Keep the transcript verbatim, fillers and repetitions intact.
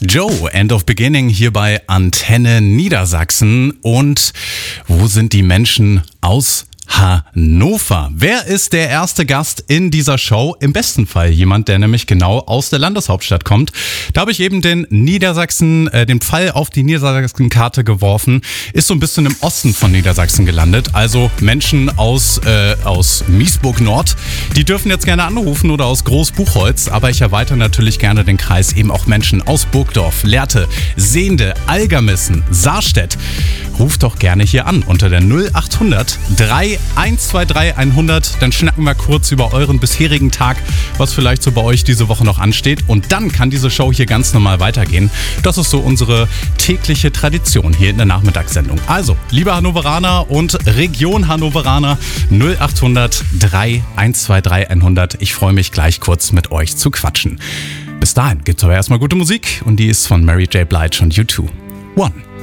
Joe, End of Beginning hier bei Antenne Niedersachsen. Und wo sind die Menschen aus Hannover? Wer ist der erste Gast in dieser Show? Im besten Fall jemand, der nämlich genau aus der Landeshauptstadt kommt. Da habe ich eben den Niedersachsen, äh, den Pfeil auf die Niedersachsen-Karte geworfen. Ist so ein bisschen im Osten von Niedersachsen gelandet. Also Menschen aus, äh, aus Miesburg Nord, die dürfen jetzt gerne anrufen oder aus Großbuchholz. Aber ich erweitere natürlich gerne den Kreis, eben auch Menschen aus Burgdorf, Lehrte, Sehnde, Algermissen, Saarstedt. Ruft doch gerne hier an unter der null acht hundert drei eins zwei drei hundert. Dann schnacken wir kurz über euren bisherigen Tag, was vielleicht so bei euch diese Woche noch ansteht. Und dann kann diese Show hier ganz normal weitergehen. Das ist so unsere tägliche Tradition hier in der Nachmittagssendung. Also, liebe Hannoveraner und Region Hannoveraner, null acht hundert drei eins zwei drei hundert. Ich freue mich gleich kurz mit euch zu quatschen. Bis dahin gibt's aber erstmal gute Musik und die ist von Mary J. Blige und U zwei. One.